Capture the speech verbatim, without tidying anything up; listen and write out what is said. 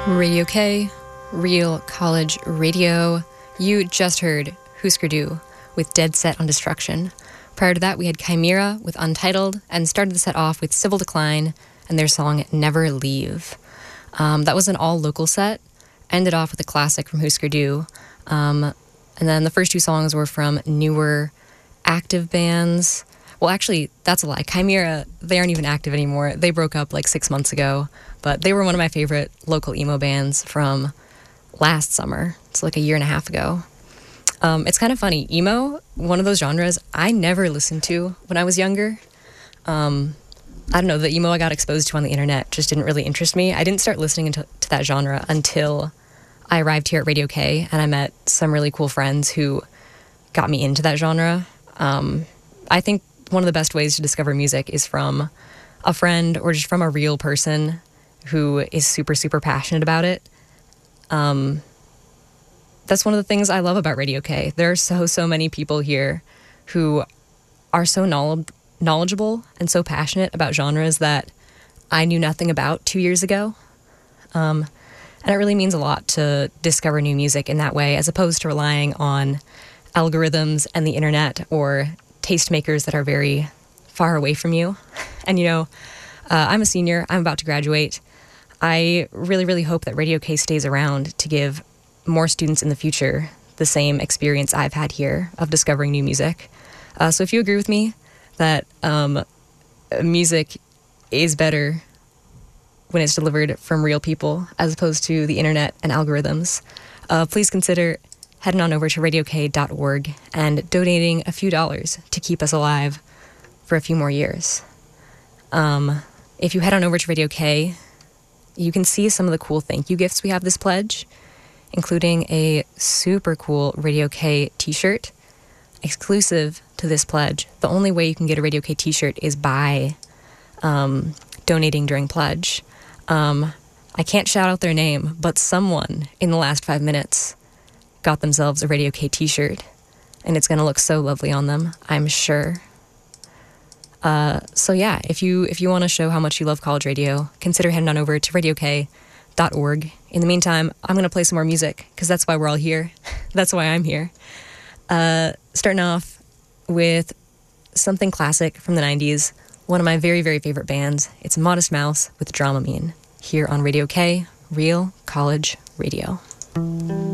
Radio K, Real College Radio. You just heard Husker Du with Dead Set on Destruction. Prior to that, we had Chimera with Untitled, and started the set off with Civil Decline and their song Never Leave. Um, that was an all-local set. Ended off with a classic from Husker Du. Um, and then the first two songs were from newer active bands. Well, actually, that's a lie. Chimera, they aren't even active anymore. They broke up like six months ago. But they were one of my favorite local emo bands from last summer. It's like a year and a half ago. Um, it's kind of funny. Emo, one of those genres I never listened to when I was younger. Um, I don't know, the emo I got exposed to on the internet just didn't really interest me. I didn't start listening into, to that genre until I arrived here at Radio K, and I met some really cool friends who got me into that genre. Um, I think one of the best ways to discover music is from a friend or just from a real person who is super, super passionate about it. Um, that's one of the things I love about Radio K. There are so, so many people here who are so knowl- knowledgeable and so passionate about genres that I knew nothing about two years ago. Um, and it really means a lot to discover new music in that way, as opposed to relying on algorithms and the internet or tastemakers that are very far away from you. And, you know, uh, I'm a senior. I'm about to graduate. I really, really hope that Radio K stays around to give more students in the future the same experience I've had here of discovering new music. Uh, so if you agree with me that um, music is better when it's delivered from real people as opposed to the internet and algorithms, uh, please consider heading on over to radio k dot org and donating a few dollars to keep us alive for a few more years. Um, if you head on over to Radio K, you can see some of the cool thank you gifts we have this pledge, including a super cool Radio K t-shirt exclusive to this pledge. The only way you can get a Radio K t-shirt is by um, donating during pledge. Um, I can't shout out their name, but someone in the last five minutes got themselves a Radio K t-shirt, and it's going to look so lovely on them, I'm sure. Uh, so yeah, if you if you want to show how much you love college radio, consider heading on over to radio k dot org. In the meantime, I'm going to play some more music, because that's why we're all here. That's why I'm here. Uh, starting off with something classic from the nineties, one of my very, very favorite bands. It's Modest Mouse with Dramamine, here on Radio K, Real College Radio.